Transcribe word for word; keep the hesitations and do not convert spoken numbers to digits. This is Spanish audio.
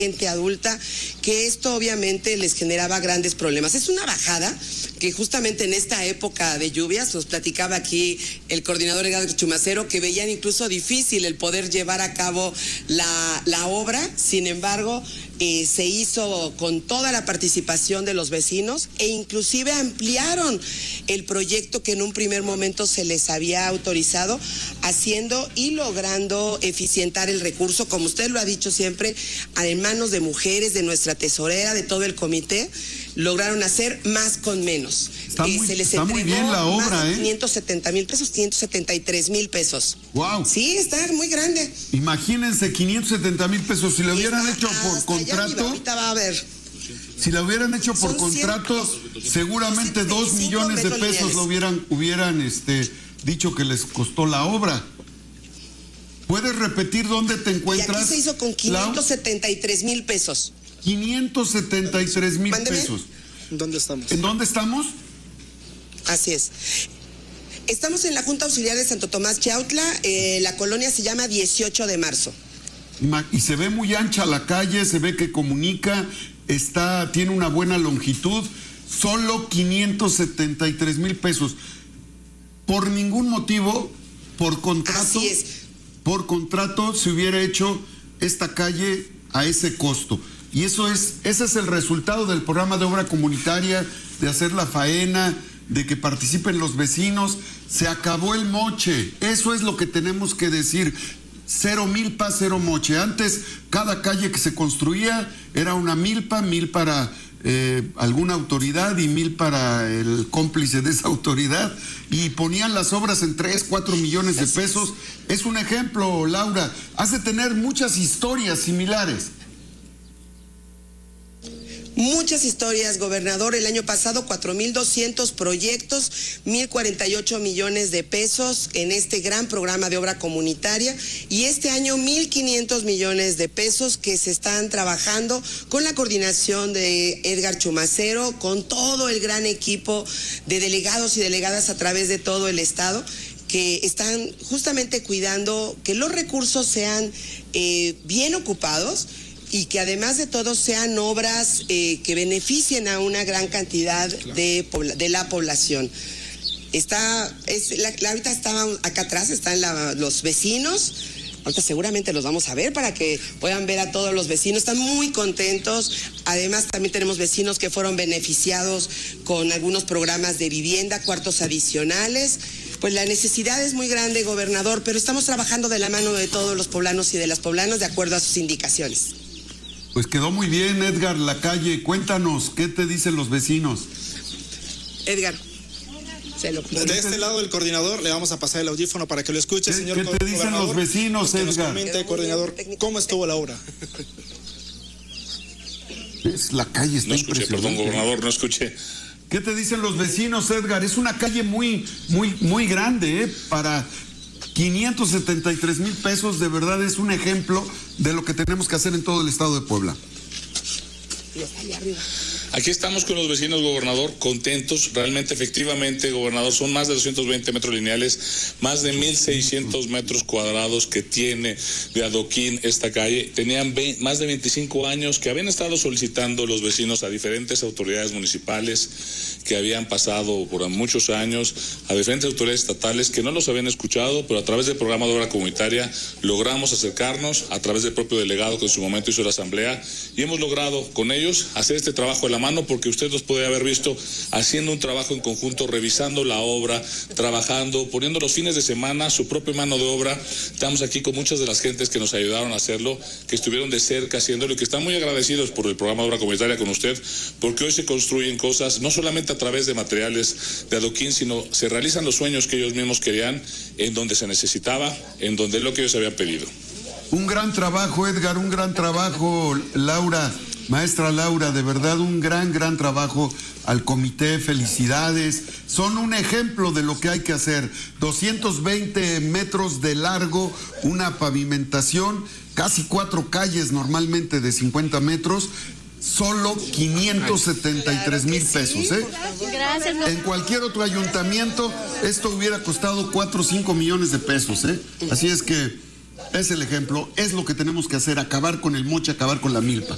gente adulta, que esto obviamente les generaba grandes problemas. Es una bajada que justamente en esta época de lluvias, nos platicaba aquí el coordinador Edgar Chumacero, que veían incluso difícil el poder llevar a cabo la, la obra. Sin embargo, eh, se hizo con toda la participación de los vecinos e inclusive ampliaron el proyecto que en un primer momento se les había autorizado, haciendo y logrando eficientar el recurso, como usted lo ha dicho siempre, en manos de mujeres, de nuestra tesorera, de todo el comité. Lograron hacer más con menos. Está, eh, muy, se les está muy bien la obra, más de ¿eh? quinientos setenta mil pesos, quinientos setenta y tres mil pesos. Wow. Sí, está muy grande. Imagínense, quinientos setenta mil pesos, si lo hubieran hecho por contrato. Ahorita va a ver. Si la hubieran hecho por Son contrato, seguramente dos millones de pesos lo hubieran, hubieran este, dicho que les costó la obra. ¿Puedes repetir dónde te encuentras? Y aquí se hizo con quinientos setenta y tres mil pesos. quinientos setenta y tres mil pesos. ¿Dónde estamos? ¿En dónde estamos? Así es. Estamos en la Junta Auxiliar de Santo Tomás Chautla, eh, la colonia se llama dieciocho de marzo. Y se ve muy ancha la calle, se ve que comunica, está, tiene una buena longitud, solo quinientos setenta y tres mil pesos. Por ningún motivo, por contrato, Así es. por contrato se hubiera hecho esta calle a ese costo. Y eso es, ese es el resultado del programa de obra comunitaria, de hacer la faena, de que participen los vecinos. Se acabó el moche, eso es lo que tenemos que decir. Cero milpa, cero moche. Antes, cada calle que se construía era una milpa, mil para eh, alguna autoridad y mil para el cómplice de esa autoridad. Y ponían las obras en tres, cuatro millones de pesos. Es un ejemplo, Laura. Has de tener muchas historias similares. Muchas historias, gobernador. El año pasado cuatro mil doscientos proyectos, mil cuarenta y ocho millones de pesos en este gran programa de obra comunitaria, y este año mil quinientos millones de pesos que se están trabajando con la coordinación de Edgar Chumacero, con todo el gran equipo de delegados y delegadas a través de todo el estado, que están justamente cuidando que los recursos sean eh, bien ocupados, y que además de todo sean obras eh, que beneficien a una gran cantidad de, de la población. Está, es, la, la, ahorita está acá atrás, están la, los vecinos. Ahorita seguramente los vamos a ver para que puedan ver a todos los vecinos. Están muy contentos. Además también tenemos vecinos que fueron beneficiados con algunos programas de vivienda, cuartos adicionales. Pues la necesidad es muy grande, gobernador, pero estamos trabajando de la mano de todos los poblanos y de las poblanas de acuerdo a sus indicaciones. Pues quedó muy bien, Edgar, la calle. Cuéntanos, ¿qué te dicen los vecinos? Edgar. Se lo de este lado del coordinador le vamos a pasar el audífono para que lo escuche, ¿Qué, señor ¿qué te dicen los vecinos, pues que Edgar? nos comente, coordinador, ¿cómo estuvo la obra? Es, la calle está No escuché, perdón, gobernador, no escuché. ¿Qué te dicen los vecinos, Edgar? Es una calle muy, muy, muy grande, ¿eh? Para quinientos setenta y tres mil pesos, de verdad es un ejemplo de lo que tenemos que hacer en todo el estado de Puebla. Aquí estamos con los vecinos, gobernador, contentos. Realmente, efectivamente, gobernador, son más de doscientos veinte metros lineales, más de mil seiscientos metros cuadrados que tiene de adoquín esta calle. Tenían más de veinticinco años que habían estado solicitando los vecinos a diferentes autoridades municipales que habían pasado por muchos años, a diferentes autoridades estatales que no los habían escuchado, pero a través del programa de obra comunitaria logramos acercarnos, a través del propio delegado que en su momento hizo la asamblea, y hemos logrado con ellos hacer este trabajo de la mano, porque usted los puede haber visto haciendo un trabajo en conjunto, revisando la obra, trabajando, poniendo los fines de semana su propia mano de obra. Estamos aquí con muchas de las gentes que nos ayudaron a hacerlo, que estuvieron de cerca haciéndolo y que están muy agradecidos por el programa de obra comunitaria con usted, porque hoy se construyen cosas no solamente a través de materiales de adoquín, sino se realizan los sueños que ellos mismos querían, en donde se necesitaba, en donde es lo que ellos habían pedido. Un gran trabajo, Edgar, un gran trabajo, Laura. Maestra Laura, de verdad un gran, gran trabajo al comité, felicidades. Son un ejemplo de lo que hay que hacer. doscientos veinte metros de largo, una pavimentación, casi cuatro calles normalmente de cincuenta metros, solo quinientos setenta y tres mil pesos. ¿eh? Gracias. En cualquier otro ayuntamiento esto hubiera costado cuatro o cinco millones de pesos. ¿eh? Así es que es el ejemplo, es lo que tenemos que hacer, acabar con el moche, acabar con la milpa.